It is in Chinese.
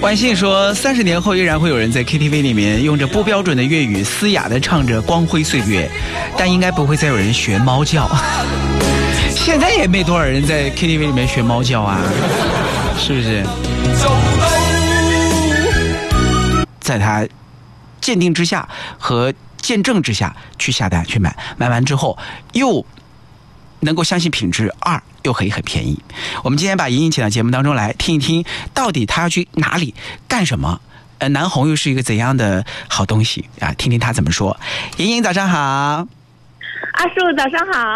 万幸说，30年后依然会有人在 KTV 里面用着不标准的粤语嘶哑地唱着《光辉岁月》，但应该不会再有人学猫叫。现在也没多少人在 KTV 里面学猫叫啊，是不是？在他鉴定之下和见证之下去下单去买，买完之后又能够相信品质，又可以很便宜。我们今天把莹莹请到节目当中来，听一听到底他要去哪里干什么，南红又是一个怎样的好东西啊？听听他怎么说。莹莹早上好。 阿叔早上好。